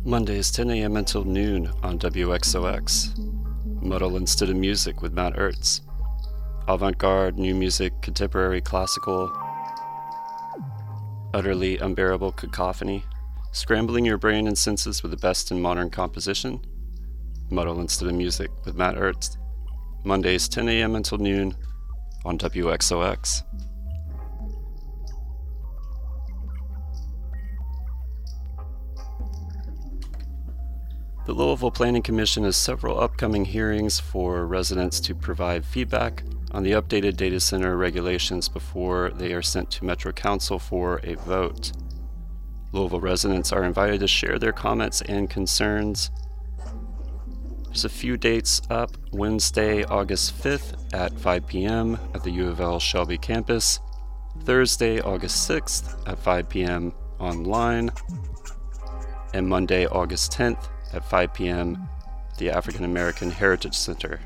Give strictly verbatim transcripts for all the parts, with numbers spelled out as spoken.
Mondays ten a.m. until noon on W X O X. Muddle Instead of Music with Matt Ertz. Avant-garde, new music, contemporary, classical, utterly unbearable cacophony. Scrambling your brain and senses with the best in modern composition. Muddle Instead of Music with Matt Ertz. Mondays ten a.m. until noon on W X O X. The Louisville Planning Commission has several upcoming hearings for residents to provide feedback on the updated data center regulations before they are sent to Metro Council for a vote. Louisville residents are invited to share their comments and concerns. There's a few dates up. Wednesday, August fifth at five p.m. at the U of L Shelby campus. Thursday, August sixth at five p.m. online. And Monday, August tenth at five p.m. at the African American Heritage Center.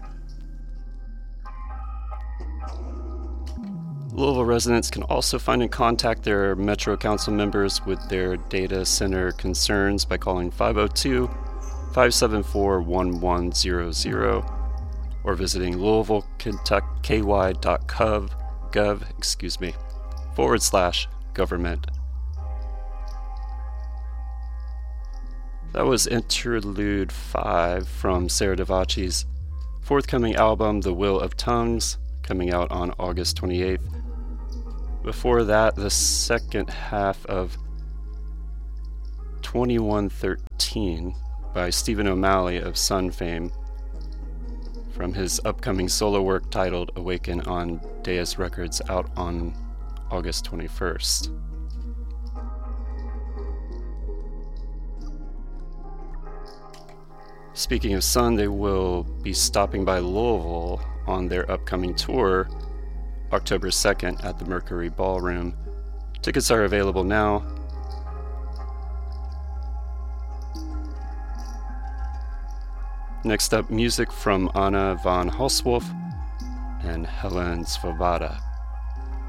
Louisville residents can also find and contact their Metro Council members with their data center concerns by calling five oh two, five seven four, one one zero zero or visiting louisville kentucky k y dot gov, excuse me, forward slash government. That was Interlude five from Sarah Davachi's forthcoming album, The Will of Tongues, coming out on August twenty-eighth. Before that, the second half of twenty-one thirteen by Stephen O'Malley of Sun fame, from his upcoming solo work titled Awaken on Deus Records, out on August twenty-first. Speaking of Sun, they will be stopping by Louisville on their upcoming tour, October second at the Mercury Ballroom. Tickets are available now. Next up, music from Anna von Holzwolf and Helen Svoboda.